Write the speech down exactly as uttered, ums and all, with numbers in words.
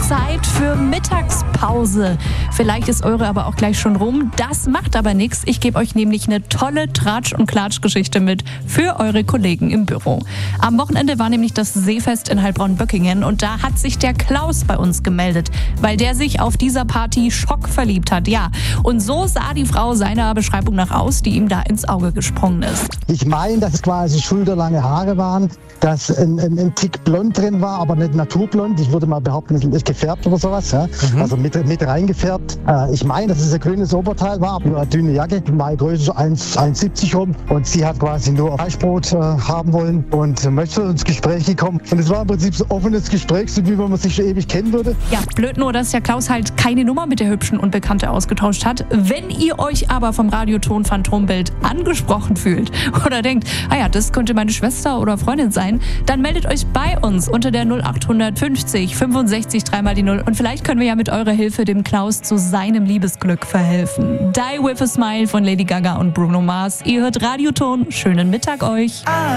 Zeit für Mittagspause. Vielleicht ist eure aber auch gleich schon rum. Das macht aber nichts. Ich gebe euch nämlich eine tolle Tratsch- und Klatschgeschichte mit für eure Kollegen im Büro. Am Wochenende war nämlich das Seefest in Heilbronn-Böckingen und da hat sich der Klaus bei uns gemeldet, weil der sich auf dieser Party schockverliebt hat. Ja, und so sah die Frau seiner Beschreibung nach aus, die ihm da ins Auge gesprungen ist. Ich meine, dass es quasi schulterlange Haare waren, dass ein, ein, ein Tick blond drin war, aber nicht naturblond. Ich würde mal behaupten, es ist gefärbt oder sowas. Ja? Mhm. Also mit, mit reingefärbt. Äh, ich meine, dass es ein grünes Oberteil war, nur eine dünne Jacke. Meine Größe so eins Komma siebzig rum. Und sie hat quasi nur Fleischbrot äh, haben wollen und möchte ins Gespräch gekommen. Und es war im Prinzip so ein offenes Gespräch, so wie wenn man sich schon ewig kennen würde. Ja, blöd nur, dass der Klaus halt keine Nummer mit der hübschen Unbekannte ausgetauscht hat. Wenn ihr euch aber vom Radioton Phantombild angesprochen fühlt oder denkt, ah ja, das könnte meine Schwester oder Freundin sein, dann meldet euch bei uns unter der null acht fünfzig fünfundsechzig dreimal die null und vielleicht können wir ja mit eurer Hilfe dem Klaus zu seinem Liebesglück verhelfen. Die with a Smile von Lady Gaga und Bruno Mars. Ihr hört Radioton. Schönen Mittag euch.